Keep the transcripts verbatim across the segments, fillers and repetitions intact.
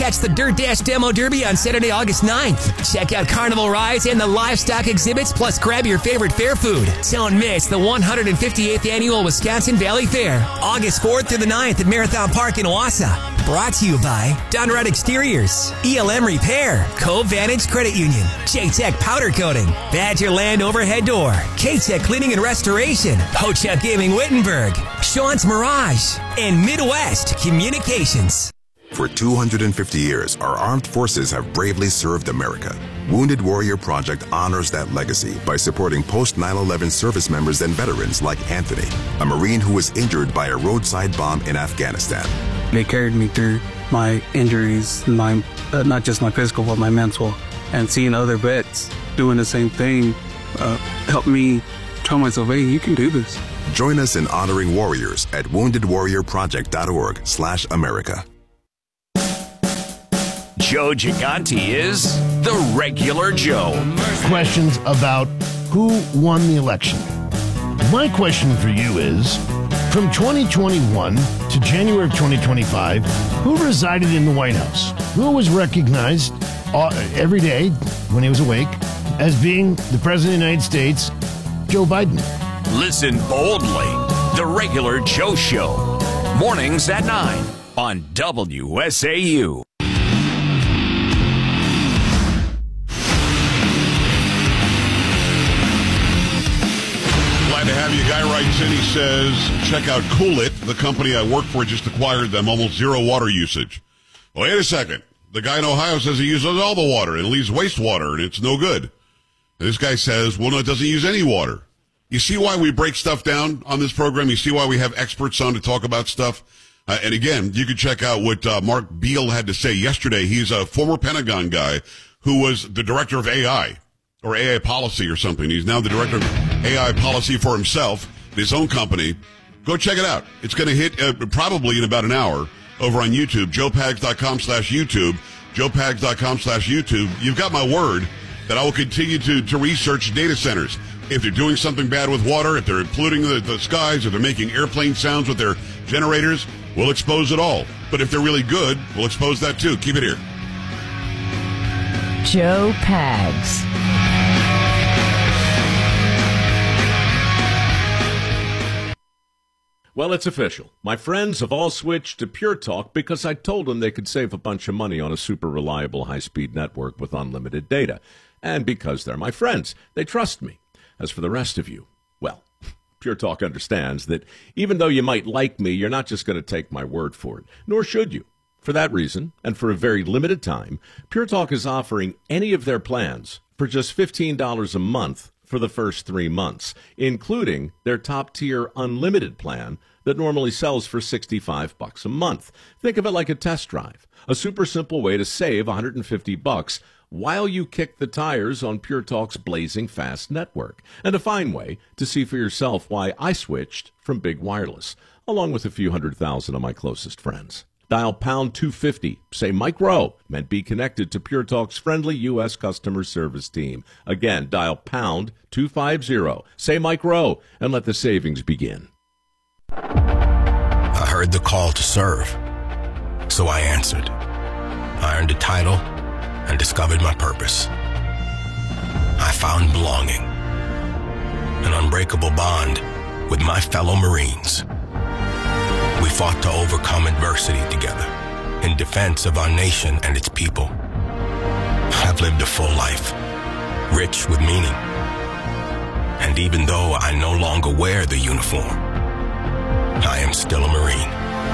catch the Dirt Dash Demo Derby on Saturday, August ninth. Check out Carnival rides and the livestock exhibits, plus grab your favorite fair food. Don't miss the one hundred fifty-eighth Annual Wisconsin Valley Fair, August fourth through the ninth at Marathon Park in Wausau. Brought to you by Dunrod Exteriors, E L M Repair, Cove Vantage Credit Union, J-Tech Powder Coating, Badgerland Overhead Door, K-Tech Cleaning and Restoration, Ho-Chep Gaming Wittenberg, Sean's Mirage, and Midwest Communications. For two hundred fifty years, our armed forces have bravely served America. Wounded Warrior Project honors that legacy by supporting post nine eleven service members and veterans like Anthony, a Marine who was injured by a roadside bomb in Afghanistan. They carried me through my injuries, my uh, not just my physical, but my mental. And seeing other vets doing the same thing uh, helped me tell myself, hey, you can do this. Join us in honoring warriors at wounded warrior project dot org slash America. Joe Gigante is the regular Joe. Questions about who won the election. My question for you is, from twenty twenty-one to January of twenty twenty-five, who resided in the White House? Who was recognized every day when he was awake as being the President of the United States, Joe Biden? Listen boldly. The regular Joe Show. Mornings at nine on W S A U. To have you. Guy writes in, he says, check out Cool It. The company I work for just acquired them. Almost zero water usage. Well, wait a second. The guy in Ohio says he uses all the water and leaves wastewater, and it's no good. And this guy says, well, no, it doesn't use any water. You see why we break stuff down on this program? You see why we have experts on to talk about stuff? Uh, and again, you can check out what uh, Mark Beal had to say yesterday. He's a former Pentagon guy who was the director of A I. Or A I policy or something. He's now the director of A I policy for himself, his own company. Go check it out. It's going to hit uh, probably in about an hour over on YouTube, joe pags dot com slash YouTube, joe pags dot com slash YouTube. You've got my word that I will continue to, to research data centers. If they're doing something bad with water, if they're polluting the, the skies, if they're making airplane sounds with their generators, we'll expose it all. But if they're really good, we'll expose that too. Keep it here. Joe Pags. Well, it's official. My friends have all switched to Pure Talk because I told them they could save a bunch of money on a super reliable high-speed network with unlimited data. And because they're my friends, they trust me. As for the rest of you, well, Pure Talk understands that even though you might like me, you're not just going to take my word for it, nor should you. For that reason, and for a very limited time, Pure Talk is offering any of their plans for just fifteen dollars a month for the first three months, including their top-tier unlimited plan that normally sells for sixty-five bucks a month. Think of it like a test drive, a super simple way to save one hundred fifty bucks while you kick the tires on Pure Talk's blazing fast network, and a fine way to see for yourself why I switched from Big Wireless, along with a few hundred thousand of my closest friends. Dial pound two fifty, say Mike Rowe, and be connected to Pure Talk's friendly U S customer service team. Again, dial pound two fifty, say Mike Rowe, and let the savings begin. I heard the call to serve, so I answered. I earned a title and discovered my purpose. I found belonging, an unbreakable bond with my fellow Marines. We fought to overcome adversity together in defense of our nation and its people. I've lived a full life, rich with meaning. And even though I no longer wear the uniform, I am still a Marine.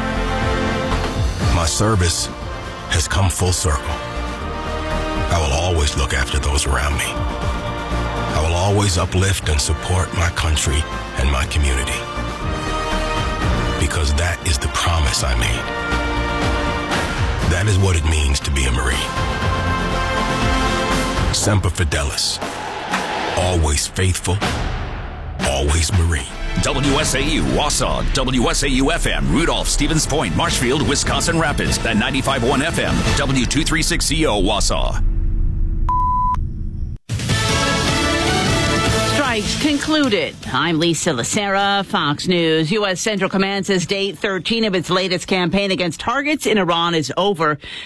My service has come full circle. I will always look after those around me. I will always uplift and support my country and my community. Because that is the promise I made. That is what it means to be a Marine. Semper Fidelis. Always faithful. Always Marine. W S A U, Wausau, W S A U F M, Rudolph, Stevens Point, Marshfield, Wisconsin Rapids, and ninety-five point one F M, W two thirty-six C O, Wausau. Concluded. I'm Lisa Lacera, Fox News. U S. Central Command says day thirteen of its latest campaign against targets in Iran is over.